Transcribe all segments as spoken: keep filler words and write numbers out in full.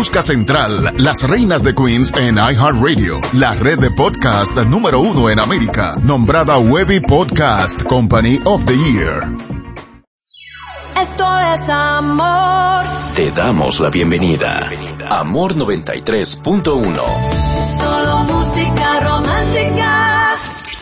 Busca Central, las reinas de Queens en iHeartRadio, la red de podcast número uno en América, nombrada Webby Podcast Company of the Year. Esto es amor. Te damos la bienvenida. Amor noventa y tres punto uno. Solo música romántica.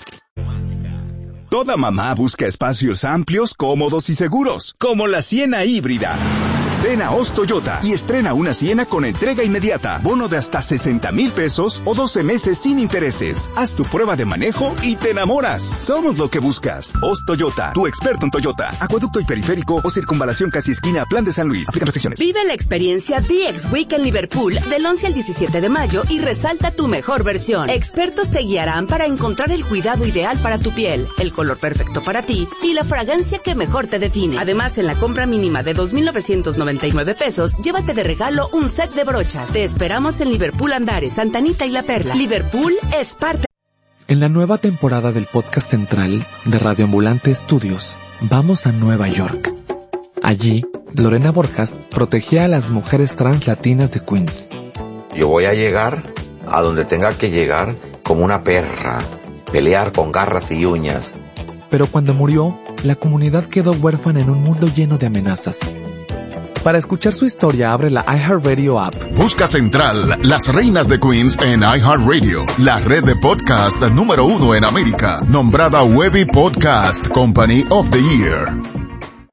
Toda mamá busca espacios amplios, cómodos y seguros, como la Siena híbrida. Ven a Oz Toyota y estrena una Siena con entrega inmediata, bono de hasta sesenta mil pesos o doce meses sin intereses. Haz tu prueba de manejo y te enamoras. Somos lo que buscas. Oz Toyota, tu experto en Toyota. Acueducto y periférico o circunvalación casi esquina, Plan de San Luis. Aplican restricciones. Vive la experiencia D X Week en Liverpool del once al diecisiete de mayo y resalta tu mejor versión. Expertos te guiarán para encontrar el cuidado ideal para tu piel, el color perfecto para ti y la fragancia que mejor te define. Además, en la compra mínima de dos mil novecientos noventa y nueve pesos, llévate de regalo un set de brochas. Te esperamos en Liverpool Andares, Santa Anita y La Perla. Liverpool es parte. En la nueva temporada del podcast central de Radio Ambulante Estudios, vamos a Nueva York. Allí, Lorena Borjas protegía a las mujeres trans latinas de Queens. Yo voy a llegar a donde tenga que llegar como una perra, pelear con garras y uñas. Pero cuando murió, la comunidad quedó huérfana en un mundo lleno de amenazas. Para escuchar su historia, abre la iHeartRadio app. Busca Central, las reinas de Queens en iHeartRadio, la red de podcast número uno en América, nombrada Webby Podcast Company of the Year.